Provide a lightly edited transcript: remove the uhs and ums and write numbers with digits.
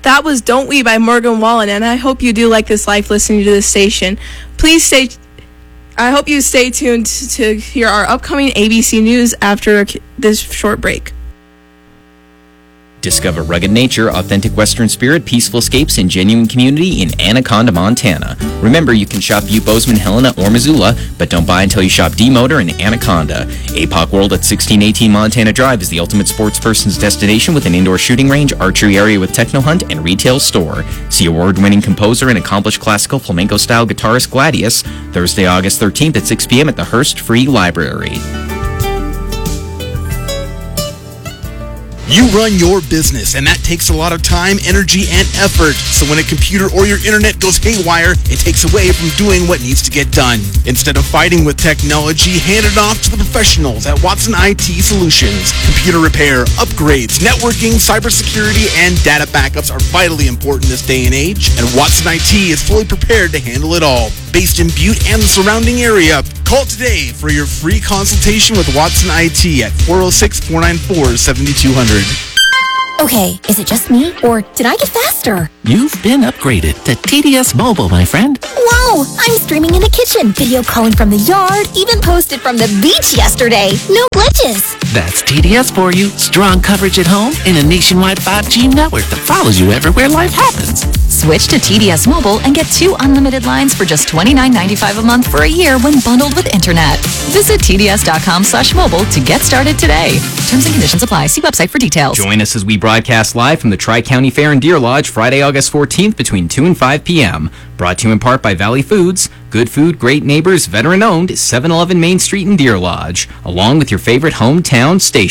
That was Don't We by Morgan Wallen, and I hope you do like this life listening to this station. I hope you stay tuned to hear our upcoming ABC News after this short break. Discover rugged nature, authentic Western spirit, peaceful escapes, and genuine community in Anaconda, Montana. Remember, you can shop Butte, Bozeman, Helena, or Missoula, but don't buy until you shop D-Motor in Anaconda. APOC World at 1618 Montana Drive is the ultimate sports person's destination with an indoor shooting range, archery area with techno hunt, and retail store. See award-winning composer and accomplished classical flamenco-style guitarist Gladius, Thursday, August 13th at 6 p.m. at the Hearst Free Library. You run your business, and that takes a lot of time, energy, and effort. So when a computer or your internet goes haywire, it takes away from doing what needs to get done. Instead of fighting with technology, hand it off to the professionals at Watson IT Solutions. Computer repair, upgrades, networking, cybersecurity, and data backups are vitally important this day and age, and Watson IT is fully prepared to handle it all. Based in Butte and the surrounding area, call today for your free consultation with Watson IT at 406-494-7200. Okay, is it just me, or did I get faster? You've been upgraded to TDS Mobile, my friend. Wow, I'm streaming in the kitchen, video calling from the yard, even posted from the beach yesterday. No glitches. That's TDS for you. Strong coverage at home and a nationwide 5G network that follows you everywhere life happens. Switch to TDS Mobile and get 2 unlimited lines for just $29.95 a month for a year when bundled with internet. Visit TDS.com/mobile to get started today. Terms and conditions apply. See website for details. Join us as we broadcast live from the Tri-County Fair in Deer Lodge Friday, August 14th between 2 and 5 p.m. Brought to you in part by Valley Foods. Good food, great neighbors, veteran-owned, 711 Main Street in Deer Lodge, along with your favorite hometown station.